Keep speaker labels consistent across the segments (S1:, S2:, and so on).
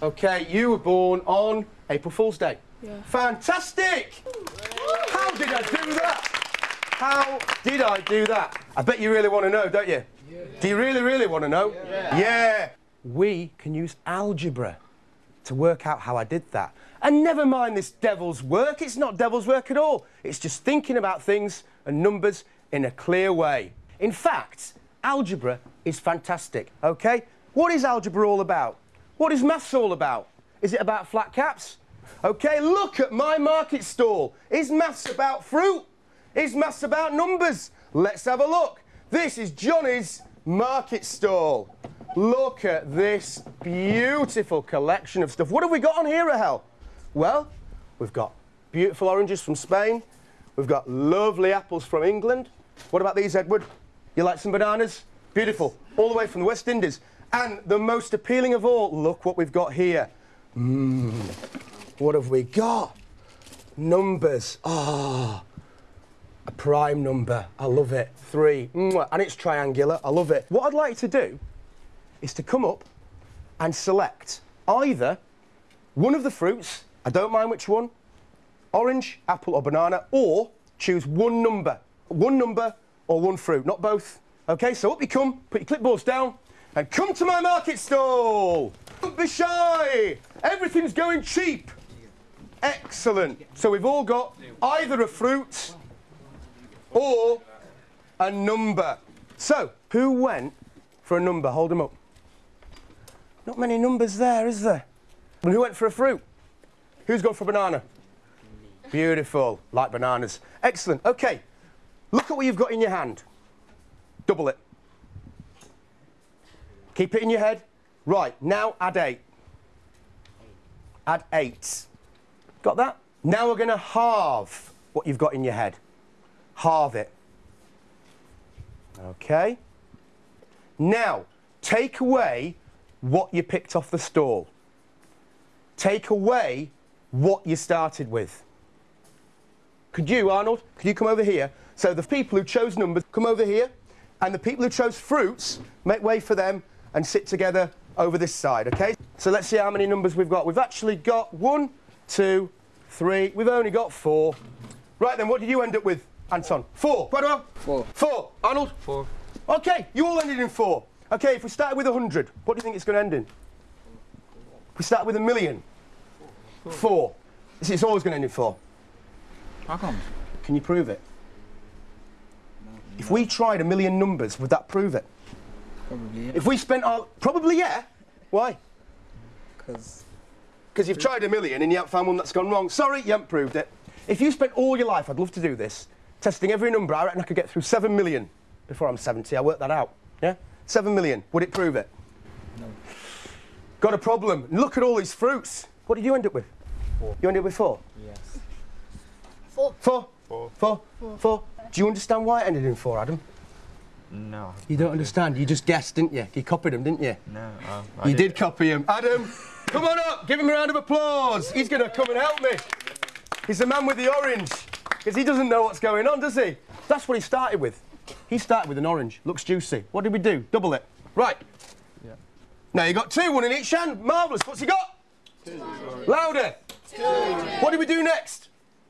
S1: Okay, you were born on April Fool's Day.
S2: Yeah.
S1: Fantastic! How did I do that? How did I do that? I bet you really want to know, don't you? Yeah. Do you really, really want to know? Yeah. Yeah. We can use algebra to work out how I did that. And never mind this devil's work. It's not devil's work at all. It's just thinking about things and numbers in a clear way. In fact, algebra is fantastic, okay? What is algebra all about? What is maths all about? Is it about flat caps? Okay, look at my market stall. Is maths about fruit? Is maths about numbers? Let's have a look. This is Johnny's market stall. Look at this beautiful collection of stuff. What have we got on here, Rahel? Well, we've got beautiful oranges from Spain. We've got lovely apples from England. What about these, Edward? You like some bananas? Beautiful. All the way from the West Indies. And the most appealing of all, look what we've got here. What have we got? Numbers. Ah, a prime number. I love it. 3. And it's triangular. I love it. What I'd like to do is to come up and select either one of the fruits, I don't mind which one, orange, apple or banana, or choose one number or one fruit, not both. Okay, so up you come, put your clipboards down, and come to my market stall. Don't be shy. Everything's going cheap. Excellent. So we've all got either a fruit or a number. So, who went for a number? Hold them up. Not many numbers there, is there? And who went for a fruit? Who's gone for a banana? Beautiful. Like bananas. Excellent. Okay. Look at what you've got in your hand. Double it. Keep it in your head. Right, now add 8. Add 8. Got that? Now we're going to halve what you've got in your head. Halve it. Okay. Now, take away what you picked off the stall. Take away what you started with. Could you, Arnold, could you come over here? So the people who chose numbers, come over here. And the people who chose fruits, make way for them and sit together over this side, okay? So let's see how many numbers we've got. We've actually got 1, 2, 3. We've only got 4. Right then, what did you end up with, Anton? 4. Guado?
S3: 4.
S1: 4. Arnold?
S3: 4.
S1: Okay, you all ended in 4. Okay, if we started with 100, what do you think it's going to end in? If we start with 1,000,000? 4. It's always going to end in 4.
S3: How come?
S1: Can you prove it? If we tried 1,000,000 numbers, would that prove it?
S3: Probably, yeah.
S1: If we spent our... Probably, yeah. Why?
S3: Because
S1: you've tried 1,000,000 and you haven't found one that's gone wrong. Sorry, you haven't proved it. If you spent all your life, I'd love to do this, testing every number, I reckon I could get through 7 million before I'm 70. I worked that out. Yeah? 7 million. Would it prove it?
S3: No.
S1: Got a problem. Look at all these fruits. What did you end up with?
S3: 4.
S1: You ended up with 4?
S3: Yes.
S2: 4.
S1: 4? 4. 4. Do you understand why it ended in 4, Adam?
S3: No.
S1: You don't understand. You just guessed, didn't you? You copied him, didn't you?
S3: No.
S1: You did copy him. Adam, come on up. Give him a round of applause. He's going to come and help me. He's the man with the orange. Because he doesn't know what's going on, does he? That's what he started with. He started with an orange. Looks juicy. What did we do? Double it. Right.
S3: Yeah.
S1: Now you got 2, 1 in each hand. Marvellous. What's he got?
S3: 2.
S1: Louder.
S2: 2.
S1: What did we do next?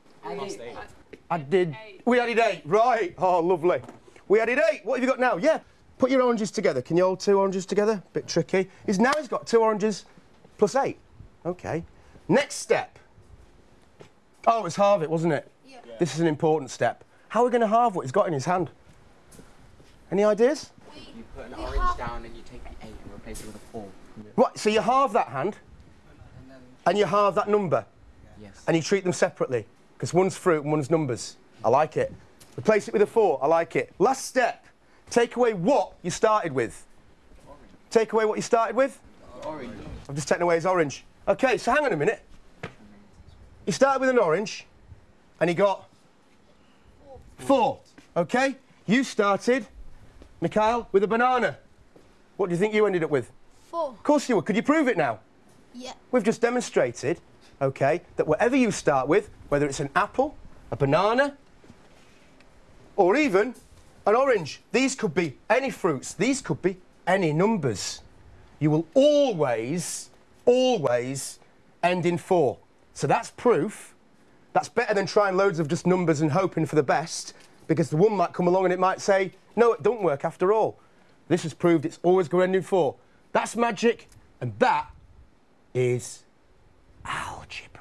S1: We added 8. Right. Oh, lovely. We added 8. What have you got now? Yeah. Put your oranges together. Can you hold 2 oranges together? Bit tricky. He's got 2 oranges plus 8. Okay. Next step. Oh, it was halve it, wasn't it? Yeah. This is an important step. How are we going to halve what he's got in his hand? Any ideas?
S4: You put an orange down and you take the 8 and replace it with a 4.
S1: Right, so you halve that hand and you halve that number.
S4: Yes.
S1: And you treat them separately because one's fruit and one's numbers. I like it. Replace it with a 4. I like it. Last step. Take away what you started with.
S4: Orange.
S1: Take away what you started with?
S4: Orange.
S1: I've just taken away his orange. OK, so hang on a minute. He started with an orange and he got 4. OK? You started, Mikhail, with a banana. What do you think you ended up with?
S2: 4.
S1: Of course you would. Could you prove it now?
S2: Yeah.
S1: We've just demonstrated, OK, that whatever you start with, whether it's an apple, a banana, or even an orange, these could be any fruits, these could be any numbers. You will always always end in 4. So that's proof. That's better than trying loads of just numbers and hoping for the best, because the one might come along and it might say, no, it don't work after all. This has proved it's always going to end in 4. That's magic, and that is algebra.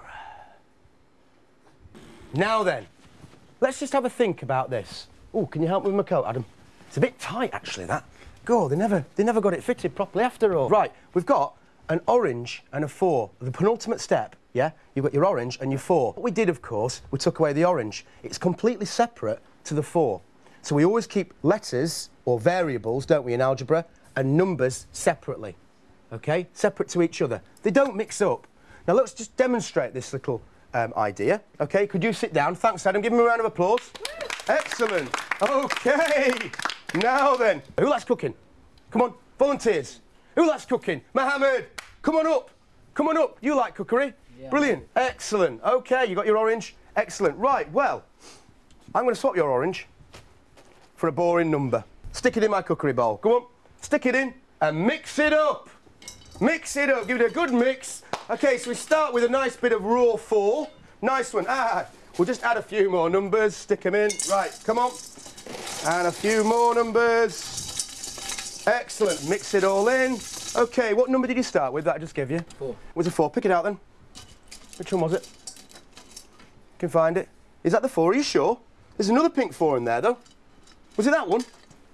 S1: Now then, let's just have a think about this. Oh, can you help me with my coat, Adam? It's a bit tight, actually, that. God, they never got it fitted properly after all. Right, we've got an orange and a 4. The penultimate step, yeah? You've got your orange and your 4. What we did, of course, we took away the orange. It's completely separate to the 4. So we always keep letters, or variables, don't we, in algebra, and numbers separately, OK? Separate to each other. They don't mix up. Now, let's just demonstrate this little idea, OK? Could you sit down? Thanks, Adam. Give him a round of applause. Excellent. OK. Now then, who likes cooking? Come on, volunteers. Who likes cooking? Mohammed, come on up. Come on up. You like cookery?
S3: Yeah.
S1: Brilliant. Excellent. OK, you got your orange. Excellent. Right, well, I'm going to swap your orange for a boring number. Stick it in my cookery bowl. Go on, stick it in and mix it up. Mix it up, give it a good mix. OK, so we start with a nice bit of raw 4. Nice one. We'll just add a few more numbers, stick them in. Right, come on. And a few more numbers. Excellent, mix it all in. OK, what number did you start with that I just gave you?
S3: 4.
S1: Was it 4? Pick it out then. Which one was it? Can find it. Is that the 4? Are you sure? There's another pink 4 in there, though. Was it that one?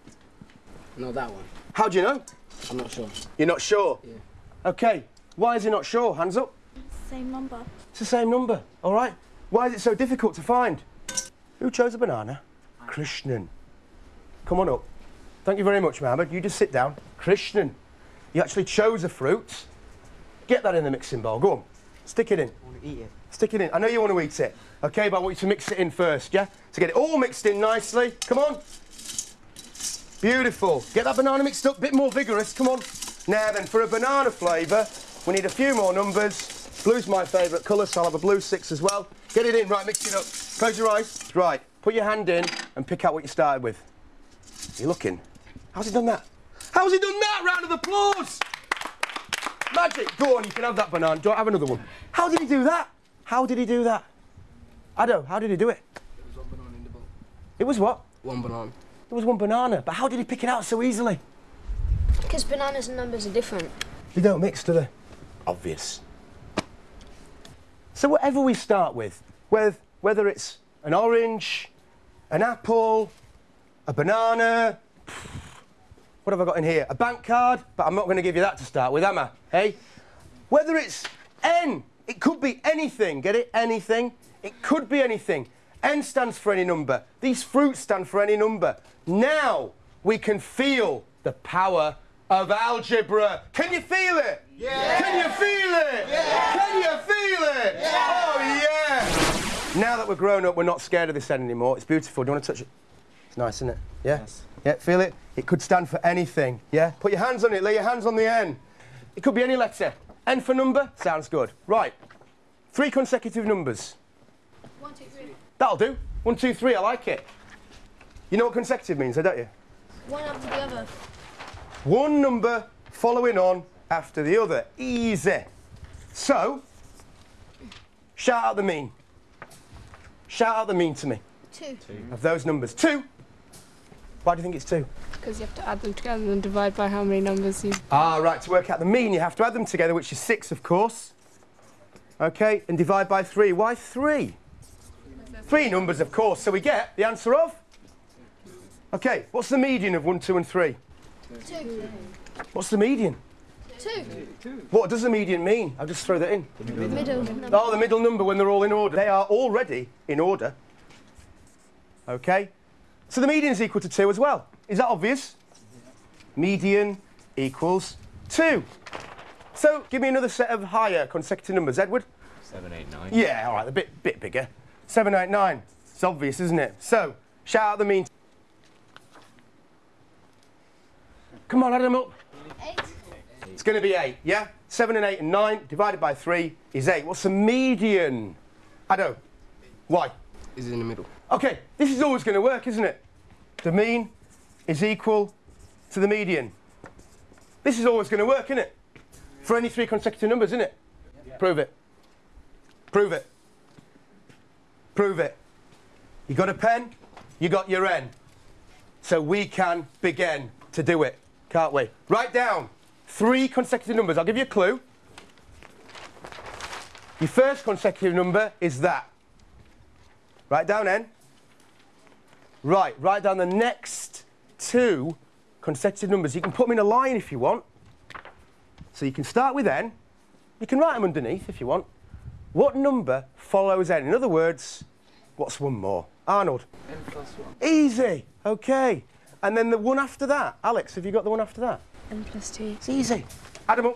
S3: No, that one.
S1: How do you know?
S3: I'm not sure.
S1: You're not sure?
S3: Yeah.
S1: OK, why is he not sure? Hands up.
S2: Same number.
S1: It's the same number, all right. Why is it so difficult to find? Who chose a banana? Krishnan. Come on up. Thank you very much, Mohammed. You just sit down. Krishnan. You actually chose a fruit. Get that in the mixing bowl. Go on. Stick it in.
S3: I want to eat it.
S1: Stick it in. I know you want to eat it. OK, but I want you to mix it in first, yeah? To get it all mixed in nicely. Come on. Beautiful. Get that banana mixed up. Bit more vigorous. Come on. Now then, for a banana flavour, we need a few more numbers. Blue's my favourite colour, so I'll have a blue 6 as well. Get it in. Right, mix it up. Close your eyes. Right. Put your hand in and pick out what you started with. You're looking. How's he done that? How's he done that? Round of applause! Magic. Go on, you can have that banana. Don't have another one. How did he do that? How did he do that? Ado, how did he do it?
S3: It was one banana in the bowl.
S1: It was what?
S3: One banana.
S1: It was one banana. But how did he pick it out so easily?
S2: Because bananas and numbers are different.
S1: They don't mix, do they? Obvious. So whatever we start with, whether it's an orange, an apple, a banana, what have I got in here? A bank card, but I'm not going to give you that to start with, am I? Hey? Whether it's N, it could be anything, get it? Anything. It could be anything. N stands for any number. These fruits stand for any number. Now we can feel the power of algebra. Can you feel it? Yeah. Can you feel it? Yeah. Can you feel it? Yeah. Oh, yeah. Now that we're grown up, we're not scared of this N anymore. It's beautiful. Do you want to touch it? It's nice, isn't it? Yeah? Yes. Yeah, feel it? It could stand for anything, yeah? Put your hands on it, lay your hands on the N. It could be any letter. N for number? Sounds good. Right. 3 consecutive numbers.
S2: 1, 2, 3.
S1: That'll do. 1, 2, 3, I like it. You know what consecutive means, don't you?
S2: One after the other.
S1: One number following on after the other. Easy. So, shout out the mean. Shout out the mean to me.
S2: 2.
S1: Of those numbers. 2. Why do you think it's 2?
S5: Because you have to add them together and divide by how many numbers you...
S1: Ah, right, to work out the mean, you have to add them together, which is 6, of course. OK, and divide by 3. Why 3? 3 numbers, of course, so we get the answer of? OK, what's the median of 1, 2 and 3?
S2: 2.
S1: What's the median?
S2: 2.
S1: What does the median mean? I'll just throw that in.
S2: Middle.
S1: Oh, the middle number when they're all in order. They are already in order. OK? So the median is equal to 2 as well. Is that obvious? Median equals 2. So give me another set of higher consecutive numbers, Edward.
S6: 7, 8, 9.
S1: Yeah, all right, a bit bigger. 7, 8, 9. It's obvious, isn't it? So, shout out the mean. Come on, add them up.
S2: 8.
S1: It's going to be 8, yeah? 7 and 8 and 9 divided by 3 is 8. What's the median? Ado, why?
S3: Is it in the middle?
S1: OK, this is always going to work, isn't it? The mean is equal to the median. This is always going to work, isn't it? For any 3 consecutive numbers, isn't it? Prove it. Prove it. Prove it. You got a pen? You got your N. So we can begin to do it, can't we? Write down 3 consecutive numbers. I'll give you a clue. Your first consecutive number is that. Write down N. Right, write down the next 2 consecutive numbers. You can put them in a line if you want. So you can start with N. You can write them underneath if you want. What number follows N? In other words, what's one more? Arnold?
S3: N+1.
S1: Easy. OK. And then the one after that. Alex, have you got the one after that?
S5: N+2.
S1: It's easy. Add them up.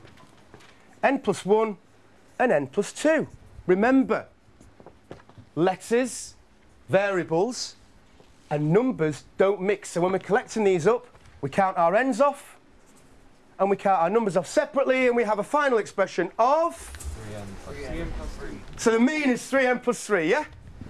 S1: N+1 and N+2. Remember, letters, variables, and numbers don't mix. So when we're collecting these up, we count our N's off, and we count our numbers off separately, and we have a final expression of...
S6: 3n plus 3.
S1: So the mean is 3n plus 3, yeah?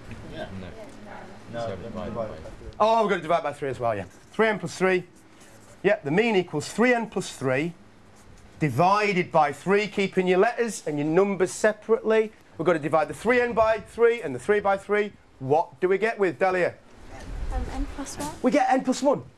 S6: No,
S1: Oh, we're going to divide by 3 as well, yeah. 3n plus 3. Yeah, the mean equals 3n plus 3 divided by 3, keeping your letters and your numbers separately. We've got to divide the 3n by 3 and the 3 by 3. What do we get with, Dahlia?
S2: N plus 1.
S1: We get n plus 1.